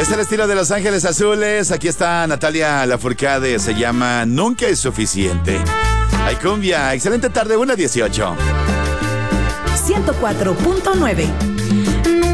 Es el estilo de Los Ángeles Azules. Aquí está Natalia Lafourcade. Se llama Nunca es suficiente. Hay cumbia. Excelente tarde, 1:18. 104.9